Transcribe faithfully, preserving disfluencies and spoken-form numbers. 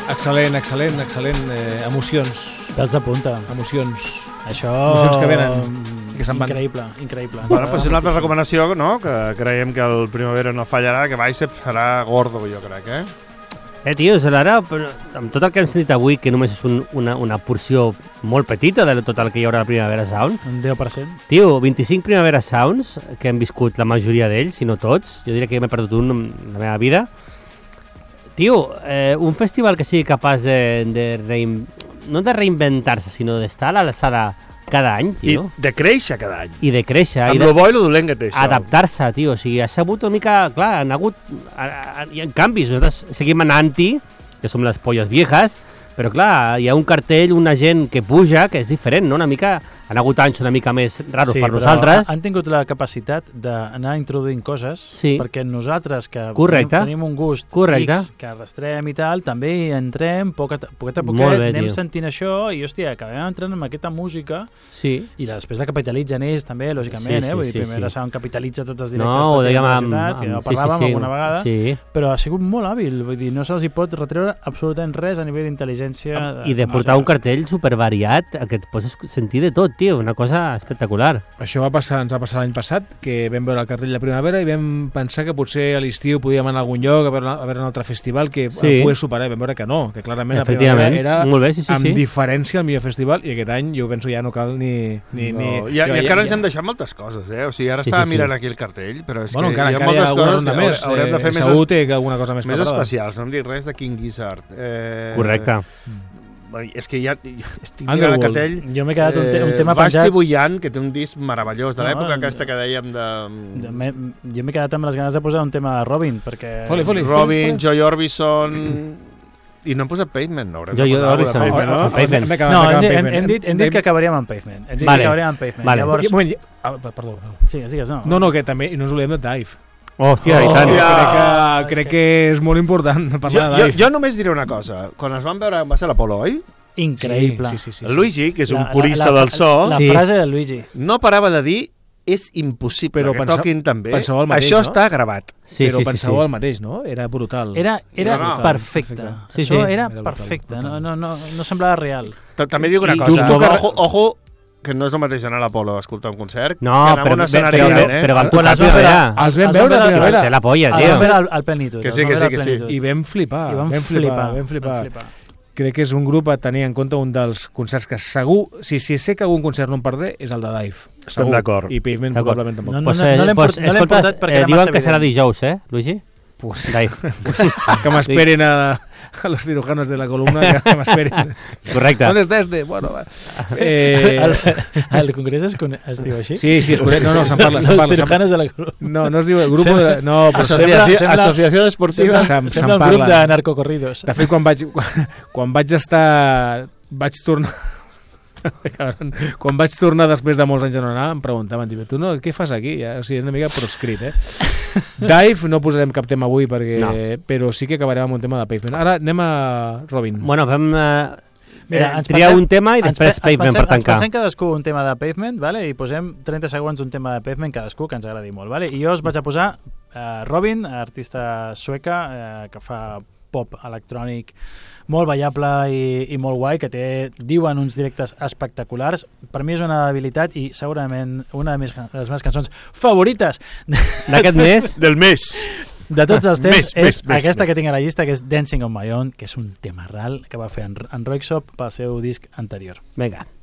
Excel·lent, excel·lent, excel·lent. Eh, emocions. Pels de punta. Emocions. Això... Emocions que venen i que se'n van. Increïble, increïble. Bueno, pues una altra recomanació, no?, que creiem que el Primavera no fallarà, que Bicep serà gordo, jo crec, eh? Eh, tio, ara, amb tot el que hem sentit avui, que només és un, una, una porció molt petita de tot el que hi haurà a la Primavera Sound. Un deu per cent. Tio, vint-i-cinc Primavera Sounds, que hem viscut la majoria d'ells, si no tots. Jo diria que m'he perdut un en la meva vida. Tio, eh, un festival que sigui capaç de, de rein... no de reinventar-se, sinó d'estar a l'alçada cada any, tio. I de créixer cada any. I de créixer. Amb i de... lo bo i lo dolent que té això. Adaptar-se, tio. O sigui, ha sabut una mica... Clar, han hagut... Hi ha canvis. Nosaltres seguim anant-hi, que som les polles viejas, però clar, hi ha un cartell, una gent que puja, que és diferent, no? Una mica... Han hagut anys una mica més raros sí, per nosaltres. Han tingut la capacitat d'anar introduint coses, sí. perquè nosaltres que tenim, tenim un gust Correcte. X, que arrastrem i tal, també hi entrem poc a poquet a poquet, bé, anem tio. sentint això i, hòstia, acabem entrant amb aquesta música sí. i després de capitalitzen ells també, lògicament, sí, sí, eh? Vull dir, sí, primer sí. de Sound capitalitza tots els directes no, de la amb, ciutat, que amb, ja parlàvem sí, sí, sí. alguna vegada, sí. però ha sigut molt hàbil, vull dir, no se'ls hi pot retreure absolutament res a nivell d'intel·ligència. I de portar un cartell supervariat que et pots sentir de tot, tio, una cosa espectacular. Això va passar, ens va passar l'any passat, que vam veure el cartell de Primavera i vam pensar que potser a l'estiu podíem anar a algun lloc a veure, a veure un altre festival que sí. el pogués superar, i vam veure que no, que clarament la Primavera era molt bé, sí, sí, amb sí. diferència el millor festival, i aquest any jo penso ja no cal ni... ni, no. ni I, I encara ens hem deixat moltes coses, eh? O sigui, ara sí, estava sí, mirant sí. aquí el cartell, però és bueno, que encara, hi ha encara moltes hi ha coses que més. haurem de fer eh, més, segur té alguna cosa més, més preparada. especials. No hem dit res de King Gizzard. Eh, Correcte. És que ja estic mirant el cartell. Jo m'he quedat un, te un tema Vashti penjat. Bullant, que té un disc meravellós de No, l'època no, aquesta que dèiem de... de me, jo m'he quedat amb les ganes de posar un tema de Robin, perquè... Foli, foli, Robin, foli. Joy Orbison... I no hem posat Pavement, no? Joy Orbison, Pavement, no? no? Pavement. No, hem, hem, hem, dit, hem dit que acabaríem amb Pavement. Hem dit vale. que acabaríem amb Pavement. Vale. Llavors... Moment, ah, perdó. Sigues, sigues, no. No, no, que també, i no ens oblidem de Dive. Hòstia, oh, i tant. Crec, que, Oh, crec és que és molt important parlar Jo, de jo, Dive. jo només diré una cosa. Quan es van veure, va ser l'Apolo, oi? Increïble. Sí, sí, sí, sí, El Luigi, que és un La- la- purista la- del so, La Sí. frase del Luigi. no parava de dir és impossible Però que pensa- toquin també. penseu el mateix, Això no? està gravat. Sí, però sí, sí, penseu sí. el mateix, no? Era brutal. Era, era No, no, perfecte. perfecte. Sí, Això sí. era, Era brutal, perfecte. brutal. No, no, no, no semblava real. Ta- També dic una I cosa. dubto que- Ojo, ojo, que no és el mateix anar a l'Apolo a escoltar un concert No, que anar però, a un escenari però, gran, eh? però vam Quan tocar es va veure- primavera. Els vam Els veure vam a veure- Primavera. Va ser la polla, Els tio. vam veure al, al plenitud. Que els sí, vam que veure sí, al que sí. plenitud. I vam flipar, I vam, vam flipar, flipar, vam flipar. Vam flipar. Crec que és un grup a tenir en compte, un dels concerts que segur, si, si sé que algun concert no em perdré, és el de Dive. Estem Segur. d'acord. I Pavement D'acord. probablement tampoc. No, no, Pues, no, eh, no l'hem pues, port- no l'hem escoltes, portat perquè eh, era diuen massa que serà evident. dijous, eh, Luigi? Pues, Dai. que m'esperin a, a los cirujanos de la columna, que m'esperin. Correcte. ¿Dónde está este? Bueno, va. Eh, El, el congrés es, con, es diu així? sí, sí, es coneix. No, no, se'n parla. Se'n Los parla, se'n parla. cirujanos de la columna. No, no es diu el grup Sembla- de... No, però Sembla- Associació, sembla- Associació Esportiva. Sembla, Se'n- sembla se'n un grup parla. de narcocorridos. de fet, quan vaig, quan, quan vaig estar... Vaig tornar... Cabrón. Quan vaig tornar després de molts anys de no anar, em preguntaven, diu, tu no, què fas aquí? Ja, o sigui, és una mica proscrit, eh? Dive no posarem cap tema avui, perquè, No. però sí que acabarem amb un tema de Pavement. Ara anem a Robin. Bueno, fem... Eh, Mira, eh, ens triar pensem- un tema i ens després pe- ens Pavement pensem- per tancar. Ens pensem cadascú un tema de Pavement, vale? I posem trenta segons un tema de Pavement cadascú, que ens agradi molt. Vale? I jo us vaig a posar uh, Robin, artista sueca, uh, que fa pop electrònic molt ballable i, i molt guai, que té, diuen, uns directes espectaculars. Per mi és una debilitat i segurament una de, mes, de les meves cançons favorites D'aquest mes, Del mes. de tots els temps Més, és més, més, aquesta més. que tinc a la llista, que és Dancing on My Own, que és un tema ral que va fer en, en Roixop pel seu disc anterior. vinga.